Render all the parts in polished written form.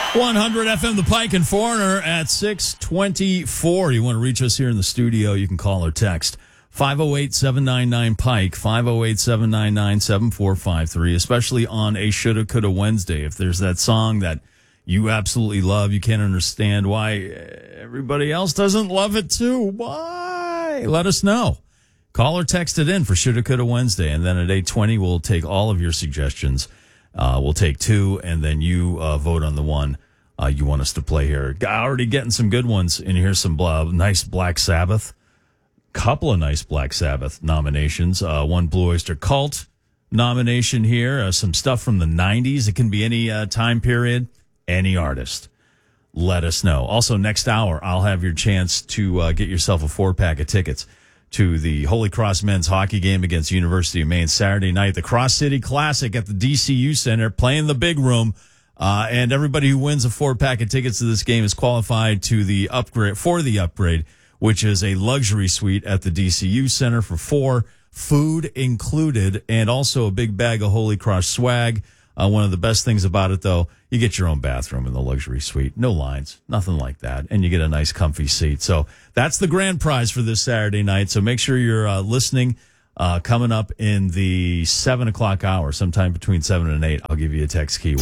100 FM The Pike and Foreigner at 6:24. You want to reach us here in the studio, you can call or text 508-799-PIKE, 508-799-7453, especially on a Shoulda Coulda Wednesday. If there's that song that you absolutely love, you can't understand why everybody else doesn't love it too. Why? Let us know. Call or text it in for Shoulda Coulda Wednesday, and then at 8:20 we'll take all of your suggestions. We'll take two, and then you vote on the one you want us to play here. Already getting some good ones in here. Some nice Black Sabbath. Couple of nice Black Sabbath nominations. One Blue Oyster Cult nomination here. Some stuff from the 90s. It can be any time period, any artist. Let us know. Also, next hour, I'll have your chance to get yourself a 4-pack of tickets to the Holy Cross men's hockey game against University of Maine Saturday night. The Cross City Classic at the DCU Center, playing the big room. And everybody who wins a 4-pack of tickets to this game is qualified to the upgrade, which is a luxury suite at the DCU Center for 4, food included, and also a big bag of Holy Cross swag. One of the best things about it, though, you get your own bathroom in the luxury suite. No lines, nothing like that. And you get a nice comfy seat. So that's the grand prize for this Saturday night. So make sure you're listening. Coming up in the 7 o'clock hour, sometime between 7 and 8, I'll give you a text keyword.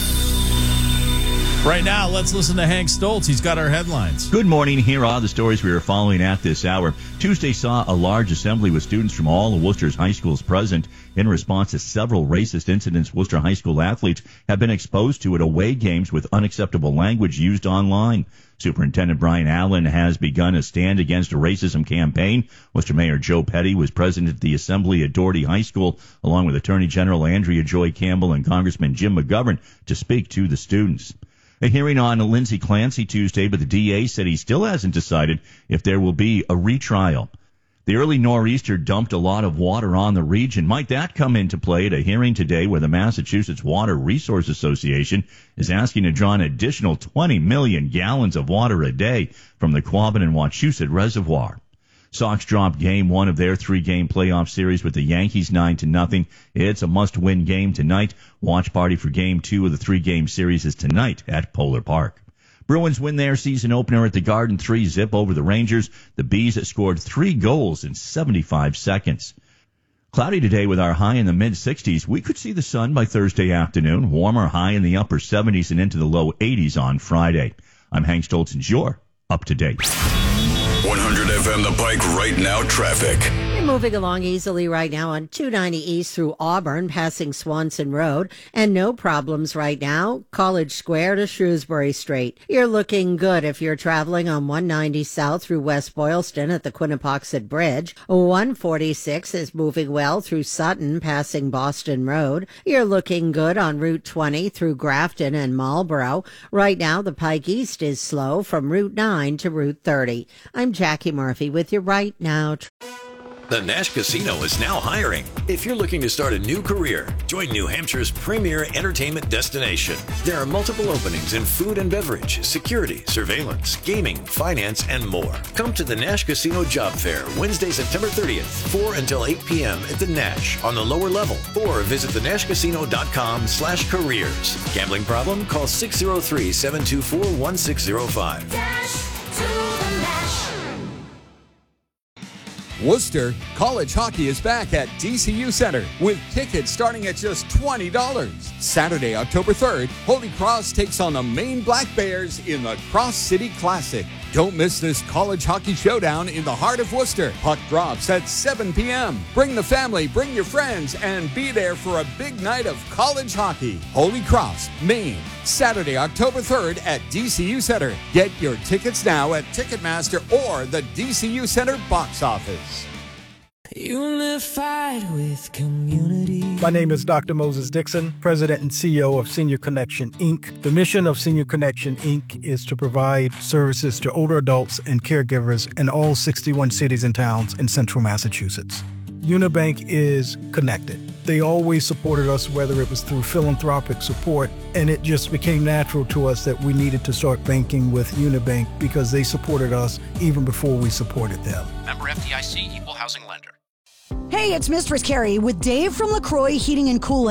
Right now, let's listen to Hank Stoltz. He's got our headlines. Good morning. Here are the stories we are following at this hour. Tuesday saw a large assembly with students from all of Worcester's high schools present in response to several racist incidents Worcester high school athletes have been exposed to at away games with unacceptable language used online. Superintendent Brian Allen has begun a Stand Against Racism campaign. Worcester Mayor Joe Petty was present at the assembly at Doherty High School, along with Attorney General Andrea Joy Campbell and Congressman Jim McGovern, to speak to the students. A hearing on Lindsay Clancy Tuesday, but the DA said he still hasn't decided if there will be a retrial. The early nor'easter dumped a lot of water on the region. Might that come into play at a hearing today where the Massachusetts Water Resource Association is asking to draw an additional 20 million gallons of water a day from the Quabbin and Wachusett Reservoir? Sox dropped game 1 of their 3-game playoff series with the Yankees 9-0. It's a must-win game tonight. Watch party for game 2 of the 3-game series is tonight at Polar Park. Bruins win their season opener at the Garden 3-0 over the Rangers. The Bees scored 3 goals in 75 seconds. Cloudy today with our high in the mid-60s. We could see the sun by Thursday afternoon. Warmer high in the upper 70s and into the low 80s on Friday. I'm Hank Stoltz, and you're up to date. 100 FM The Pike right now traffic. You're moving along easily right now on 290 East through Auburn, passing Swanson Road, and no problems right now. College Square to Shrewsbury Street. You're looking good if you're traveling on 190 South through West Boylston at the Quinnipoxet Bridge. 146 is moving well through Sutton, passing Boston Road. You're looking good on Route 20 through Grafton and Marlborough. Right now, the Pike East is slow from Route 9 to Route 30. I'm Jackie Murphy with you right now. The Nash Casino is now hiring. If you're looking to start a new career, join New Hampshire's premier entertainment destination. There are multiple openings in food and beverage, security, surveillance, gaming, finance, and more. Come to the Nash Casino Job Fair Wednesday, September 30th, 4 until 8 p.m. at the Nash on the lower level, or visit thenashcasino.com/careers. Gambling problem? Call 603-724-1605. Dash to the Nash. Worcester, college hockey is back at DCU Center with tickets starting at just $20. Saturday, October 3rd, Holy Cross takes on the Maine Black Bears in the Cross City Classic. Don't miss this college hockey showdown in the heart of Worcester. Puck drops at 7 p.m. Bring the family, bring your friends, and be there for a big night of college hockey. Holy Cross, Maine, Saturday, October 3rd at DCU Center. Get your tickets now at Ticketmaster or the DCU Center box office. Unified with community. My name is Dr. Moses Dixon, President and CEO of Senior Connection, Inc. The mission of Senior Connection, Inc. is to provide services to older adults and caregivers in all 61 cities and towns in central Massachusetts. Unibank is connected. They always supported us, whether it was through philanthropic support, and it just became natural to us that we needed to start banking with Unibank because they supported us even before we supported them. Member FDIC, Equal Housing Lender. Hey, it's Mistress Carrie with Dave from LaCroix Heating and Cooling.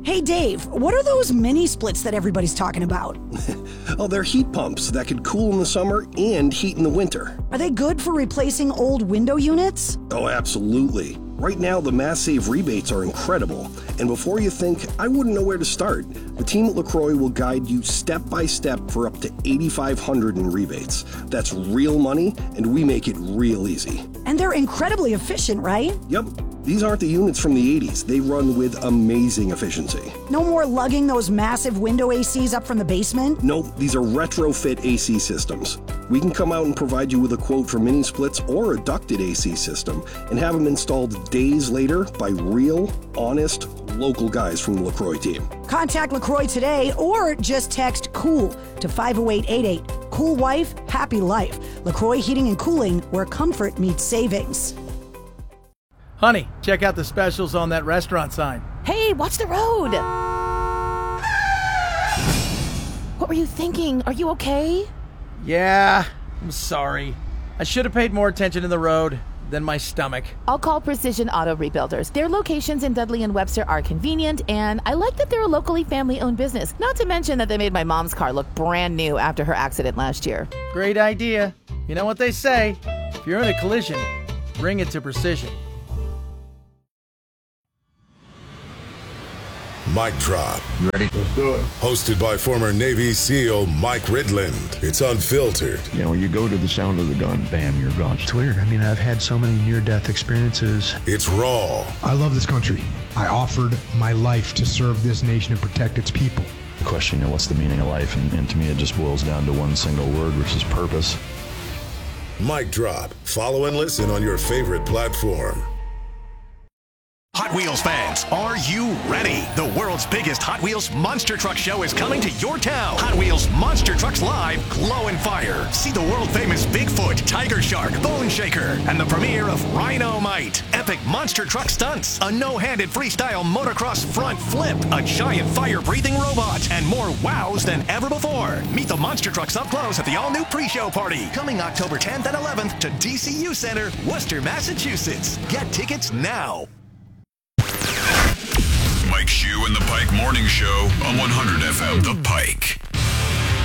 Hey, Dave, what are those mini splits that everybody's talking about? Oh, they're heat pumps that could cool in the summer and heat in the winter. Are they good for replacing old window units? Oh, absolutely. Right now, the Mass Save rebates are incredible. And before you think, I wouldn't know where to start, the team at LaCroix will guide you step by step for up to $8,500 in rebates. That's real money, and we make it real easy. And they're incredibly efficient, right? Yep. These aren't the units from the 80s. They run with amazing efficiency. No more lugging those massive window ACs up from the basement? Nope, these are retrofit AC systems. We can come out and provide you with a quote for mini splits or a ducted AC system and have them installed days later by real, honest, local guys from the LaCroix team. Contact LaCroix today or just text COOL to 50888. Cool wife, happy life. LaCroix Heating and Cooling, where comfort meets savings. Honey, check out the specials on that restaurant sign. Hey, watch the road. What were you thinking? Are you okay? Yeah, I'm sorry. I should have paid more attention to the road than my stomach. I'll call Precision Auto Rebuilders. Their locations in Dudley and Webster are convenient, and I like that they're a locally family-owned business. Not to mention that they made my mom's car look brand new after her accident last year. Great idea. You know what they say, if you're in a collision, bring it to Precision. Mic Drop. You ready? Let's do it. Hosted by former Navy SEAL Mike Ridland. It's unfiltered. You know, you go to the sound of the gun, bam, you're gone. It's weird. I mean, I've had so many near-death experiences. It's raw. I love this country. I offered my life to serve this nation and protect its people. The question, you know, what's the meaning of life? And to me, it just boils down to one single word, which is purpose. Mic Drop. Follow and listen on your favorite platform. Hot Wheels fans, are you ready? The world's biggest Hot Wheels Monster Truck Show is coming to your town. Hot Wheels Monster Trucks Live, Glow and Fire. See the world-famous Bigfoot, Tiger Shark, Bone Shaker, and the premiere of Rhino-Mite. Epic monster truck stunts, a no-handed freestyle motocross front flip, a giant fire-breathing robot, and more wows than ever before. Meet the monster trucks up close at the all-new pre-show party. Coming October 10th and 11th to DCU Center, Worcester, Massachusetts. Get tickets now. Mike Shue and the Pike Morning Show on 100 FM The Pike.